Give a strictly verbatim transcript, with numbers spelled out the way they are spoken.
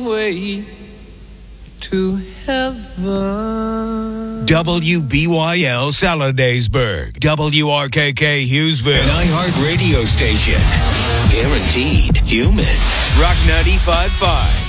way to heaven. W B Y L Saladaysburg, W R K K Hughesville, an iHeart radio station. Guaranteed human. Rock ninety-five point five.